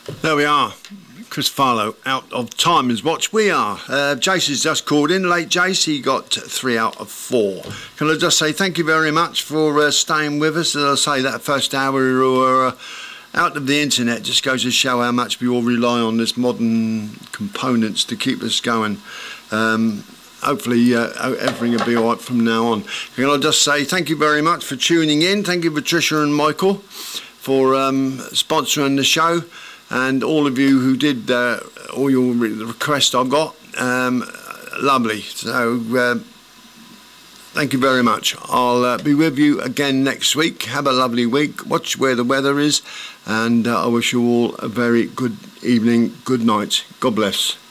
There we are. Chris Farlow out of Timer's Watch. We are. Jace has just called in. Late Jace, he got 3 out of 4. Can I just say thank you very much for staying with us. As I say, that first hour we were out of the internet just goes to show how much we all rely on this modern components to keep us going. Hopefully everything will be all right from now on. Can I just say thank you very much for tuning in. Thank you, Patricia and Michael, for sponsoring the show. And all of you who did all your requests I've got, lovely. So thank you very much. I'll be with you again next week. Have a lovely week. Watch where the weather is. And I wish you all a very good evening, good night. God bless.